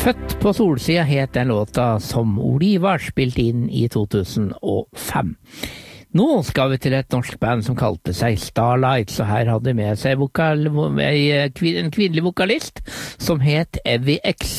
Født på solsida het den låta som Olivar spilte inn i 2005. Nå skal vi til et norsk band som kalte seg Starlight, så her hadde med seg en kvinnelig vokalist som het Evy X.